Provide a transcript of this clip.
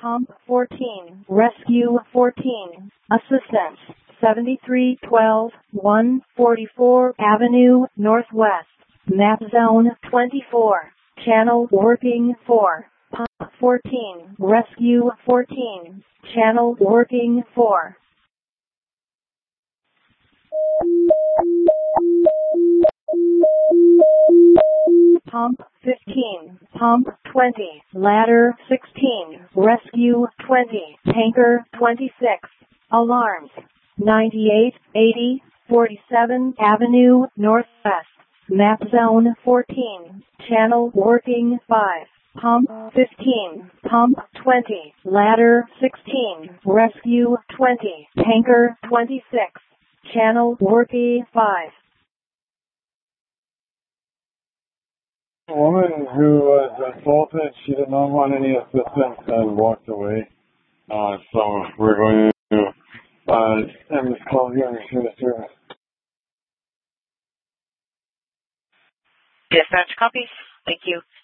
Pump 14, Rescue 14, Assistance 7312, 144 Avenue Northwest, Map Zone 24, Channel Working 4, Pump 14, Rescue 14, Channel Working 4. Pump 15, Pump 20, Ladder 16, Rescue 20, Tanker 26, Alarms 98, 80, 47 Avenue Northwest, Map Zone 14, Channel Working 5, Pump 15, Pump 20, Ladder 16, Rescue 20, Tanker 26, Channel Working 5. A woman who was assaulted, she did not want any assistance and walked away. So we're going to end this call here and resume the service. Dispatch copies. Thank you.